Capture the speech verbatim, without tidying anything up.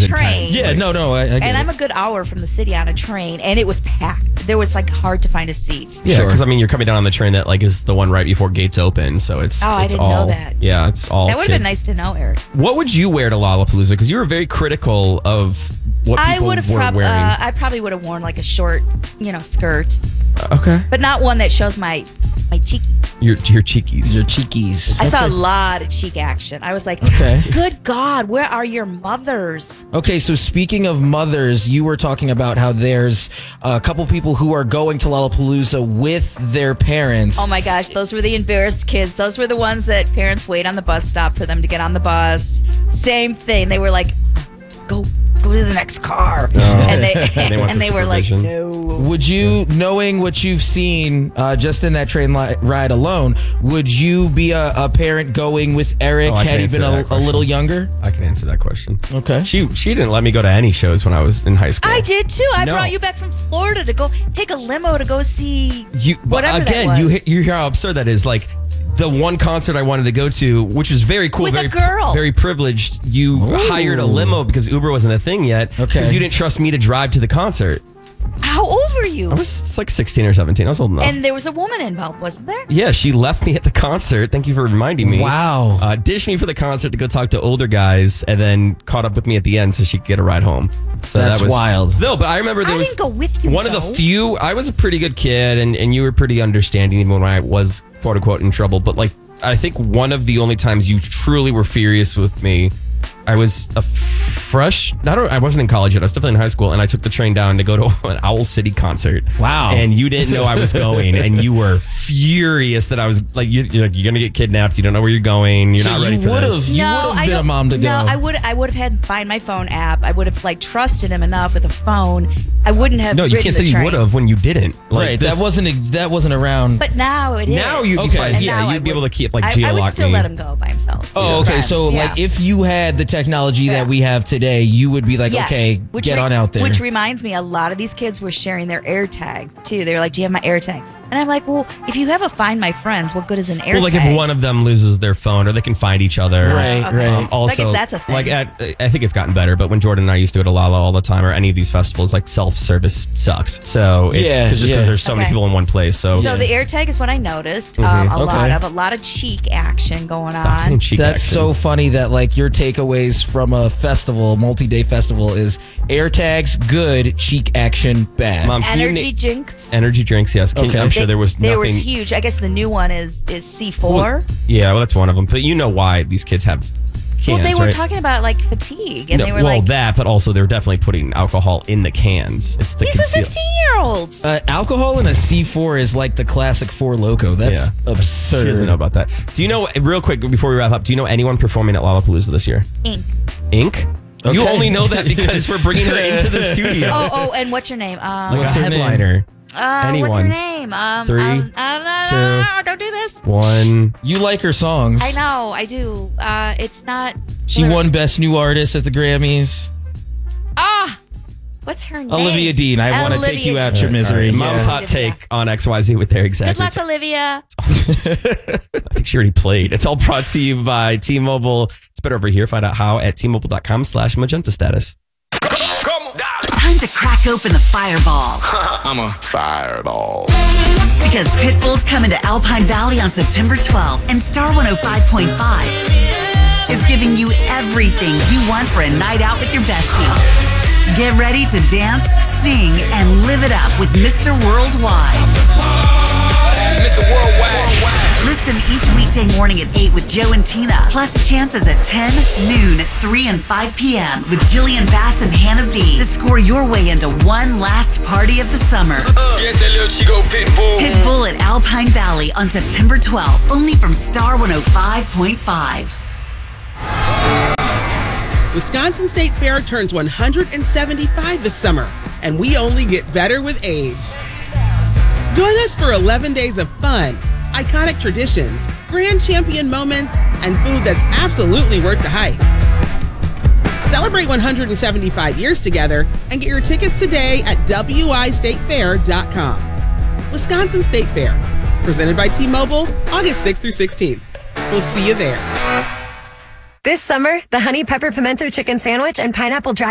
was train. intense. Yeah, no, no, I, I get And it. I'm a good hour from the city on a train, and it was packed. There was like hard to find a seat. Yeah, Sure. because I mean, you're coming down on the train that like is the one right before gates open, so it's. Oh, I it's didn't know all, that. Yeah, it's all. That would have been kids. nice to know, Eric. What would you wear to Lollapalooza? Because you were very critical of what I people would have were prob- wearing. uh, I probably would have worn like a short, you know, skirt, okay, but not one that shows my my cheeky. your your cheekies. Your cheekies. I saw a lot of cheek action. I was like, Okay. good God, where are your mothers? Okay, so speaking of mothers, you were talking about how there's a couple people who are going to Lollapalooza with their parents. Oh my gosh, those were the embarrassed kids. Those were the ones that parents wait on the bus stop for them to get on the bus. Same thing. They were like, go go to the next car. And they And they want and the they were like, supervision. no. Would you, knowing what you've seen uh, just in that train li- ride alone, would you be a, a parent going with Eric Oh, I can had he answer been that a, a question. little younger? I can answer that question. Okay. She she didn't let me go to any shows when I was in high school. I did too. I No. brought you back from Florida to go take a limo to go see You but whatever again, that you was. he- you hear how absurd that is. Like the one concert I wanted to go to, which was very cool, With a very girl. very privileged. You Ooh. hired a limo because Uber wasn't a thing yet. Okay. Because you didn't trust me to drive to the concert. How old were you? I was like sixteen or seventeen. I was old enough. And there was a woman involved, wasn't there? Yeah, she left me at the concert. Thank you for reminding me. Wow. Uh, ditched me for the concert to go talk to older guys, and then caught up with me at the end so she could get a ride home. So That's that was wild. No, but I remember there I was didn't go with you, one of though. the few. I was a pretty good kid, and, and you were pretty understanding even when I was quote unquote in trouble. But like, I think one of the only times you truly were furious with me, I was a fresh. Not I wasn't in college yet. I was definitely in high school, and I took the train down to go to an Owl City concert. Wow. And you didn't know I was going, and you were furious that I was like, you, you're like, you're gonna get kidnapped. You don't know where you're going. You're So not ready you for would've- this. You no, would've I been a don't- mom to no, go. I would. I would have had Find My Phone app. I would have like trusted him enough with a phone. I wouldn't have. No, you ridden can't the say you train. would have when you didn't. Like right. this- That wasn't ex- that wasn't around. But now it is. Now you'd be Okay. fine. And Yeah, now I you'd be would- able to keep like I, I geolock would still me. let him go by himself. Oh, with his okay. friends, So, yeah. like, if you had the technology Yeah. that we have today, you would be like, Yes. okay, Which get re- on out there. Which reminds me, a lot of these kids were sharing their air tags too. They were like, "Do you have my air tag?" And I'm like, "Well, if you have a Find My Friends, what good is an air Well, like tag?" if one of them loses their phone, or they can find each other. Right, Okay. right. Um, also, I guess that's a thing. Like at, I think it's gotten better, but when Jordan and I used to go to Lala all the time, or any of these festivals, like self-service sucks. So it's Yeah, cause just because yeah. there's so many Okay. people in one place. So, So the air tag is what I noticed. Um, a lot Okay. of a lot of cheek action going Stop saying on. cheek That's action. so funny that like your takeaways from a festival, multi-day festival, is air tags good, cheek action bad. Mom, can you Energy na- drinks. energy drinks. Yes, Can- Okay. I'm sure there was They nothing. were huge. I guess the new one is is C four. Yeah, well, that's one of them. But you know why these kids have cans, Well, they were right? talking about like fatigue, and No, they were well, like, that, but also they're definitely putting alcohol in the cans. It's the "These are conceal- fifteen year olds." Uh, alcohol in a C four is like the classic Four Loko. That's Yeah. absurd. She doesn't know about that. Do you know, real quick before we wrap up, do you know anyone performing at Lollapalooza this year? Ink. Ink? You Okay. only know that because we're bringing her into the studio. Oh, oh, and what's your name? Um, like What's a her name? headliner. uh, anyone. what's her name? Um, Three, um, um, two, don't do this. One. You like her songs. I know, I do. Uh, it's not. She won Best New Artist at the Grammys. Ah, what's her name? Olivia Dean. I want to take Olivia you out Dean. your misery. All right, Mom's Yeah. hot take on X Y Z with their Good exactly. luck, Olivia. I think she already played. It's all brought to you by T-Mobile. It's better over here. Find out how at T-Mobile.com slash magenta status. Time to crack open the fireball. I'm a fireball. Because Pitbull's coming to Alpine Valley on September twelfth, and Star one oh five point five is giving you everything you want for a night out with your bestie. Get ready to dance, sing, and live it up with Mister Worldwide. Mister Worldwide. Listen each weekday morning at eight with Joe and Tina, plus chances at ten, noon, three, and five p.m. with Jillian Bass and Hannah B to score your way into one last party of the summer. Yes, that little Chico Pitbull. Pitbull at Alpine Valley on September twelfth, only from Star one oh five point five. Wisconsin State Fair turns one hundred seventy-five this summer, and we only get better with age. Join us for eleven days of fun, iconic traditions, grand champion moments, and food that's absolutely worth the hype. Celebrate one hundred seventy-five years together and get your tickets today at W I state fair dot com. Wisconsin State Fair, presented by T-Mobile, August sixth through sixteenth. We'll see you there. This summer, the Honey Pepper Pimento Chicken Sandwich and Pineapple Dragon